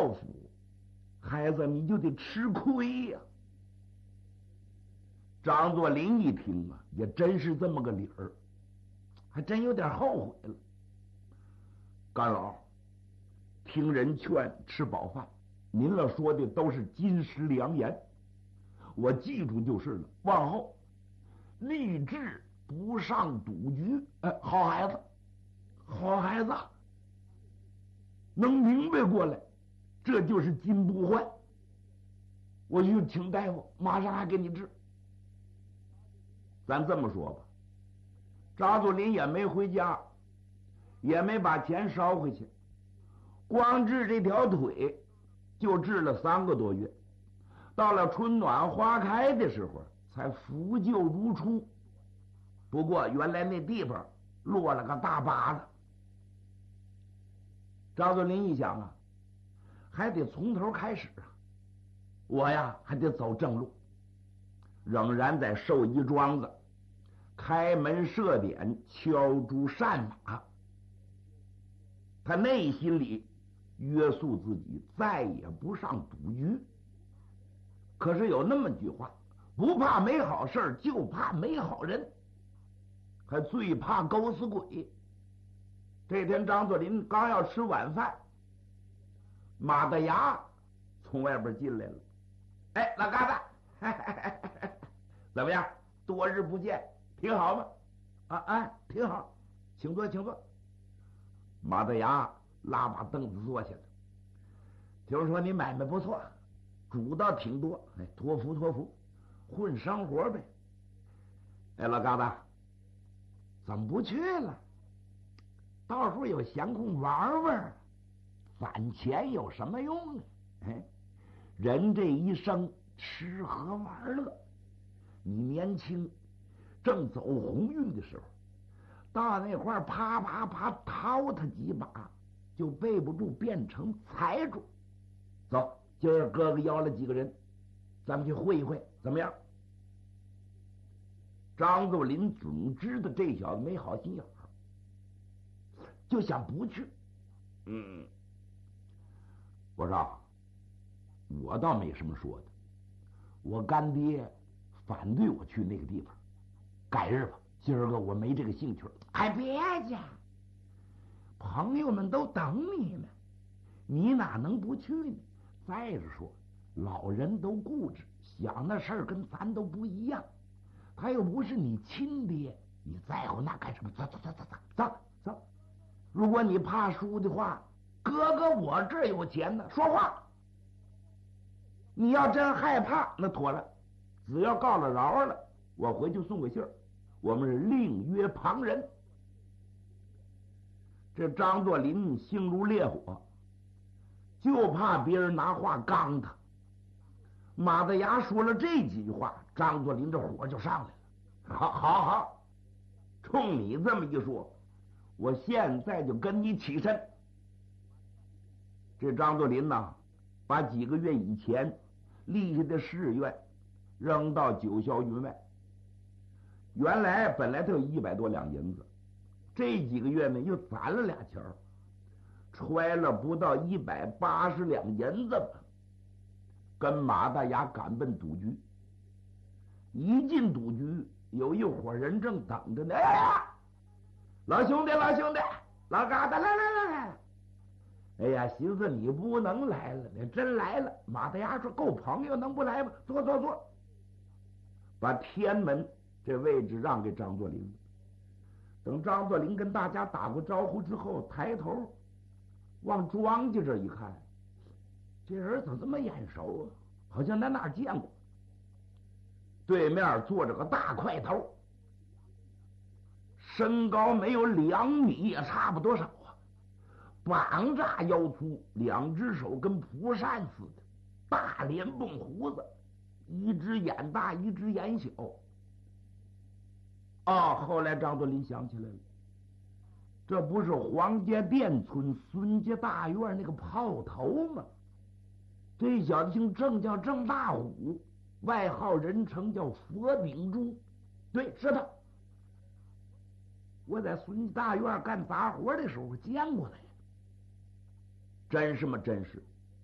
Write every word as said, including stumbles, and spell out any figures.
报复，孩子你就得吃亏呀、啊。张作霖一听啊，也真是这么个理儿，还真有点后悔了。干老，听人劝，吃饱饭，您了说的都是金石良言，我记住就是了。往后立志不上赌局。哎，好孩子，好孩子，能明白过来，这就是金不换。我去请大夫，马上还给你治。咱这么说吧，张作霖也没回家，也没把钱烧回去，光治这条腿就治了三个多月。到了春暖花开的时候，才复旧如初。不过原来那地方落了个大疤子。张作霖一想啊，还得从头开始啊，我呀还得走正路。仍然在寿衣庄子开门设点，敲竹扇马。他内心里约束自己，再也不上赌局。可是有那么句话，不怕没好事，就怕没好人，还最怕狗死鬼。这天张作霖刚要吃晚饭，马大牙从外边进来了。哎，老嘎子，嘿嘿嘿嘿，怎么样？多日不见，挺好吗？啊啊，挺好，请坐，请坐。马大牙拉把凳子坐下了。听说你买卖不错，主倒挺多，哎，托福托福，混生活呗。哎，老嘎子，怎么不去了？到时候有闲空玩玩，攒钱有什么用呢？哎，人这一生吃喝玩乐，你年轻正走鸿运的时候，到那块儿啪啪啪掏他几把，就背不住变成财主。走，今儿哥哥邀了几个人，咱们去会一会，怎么样？张作霖总知道这小子没好心眼儿，就想不去。嗯，我说我倒没什么说的，我干爹反对我去那个地方，改日吧，今儿个我没这个兴趣了。哎，别介，朋友们都等你呢，你哪能不去呢？再者说，老人都固执，想那事儿跟咱都不一样。他又不是你亲爹，你在乎那干什么？走走走走走走走！如果你怕输的话，哥哥我这儿有钱呢。说话！你要真害怕，那妥了，只要告了饶了，我回去送个信儿，我们是另约旁人。这张作霖性如烈火，就怕别人拿话刚他。马大牙说了这几句话，张作霖这火就上来了。好好好，冲你这么一说，我现在就跟你起身。这张作霖呢，把几个月以前立下的誓愿扔到九霄云外。原来本来他有一百多两银子，这几个月呢又攒了俩钱儿，揣了不到一百八十两银子吧，跟马大牙赶奔赌局。一进赌局，有一伙人正等着呢。哎呀，老兄弟，老兄弟，老嘎达，来来来来！哎呀，寻思你不能来了，你真来了。马大牙说：“够朋友，能不来吗？坐坐坐。”把天门这位置让给张作霖。等张作霖跟大家打过招呼之后，抬头往庄家这一看，这人怎么这么眼熟啊？好像在哪儿见过。对面坐着个大块头，身高没有两米，也差不多少啊，膀炸腰粗，两只手跟蒲扇似的，大脸蹦胡子，一只眼大一只眼小。哦，后来张作霖想起来了，这不是黄家店村孙家大院那个炮头吗？这小子姓郑，叫郑大虎，外号人称叫佛顶珠。对，是他。我在孙家大院干杂活的时候见过他呀。真是吗？真是。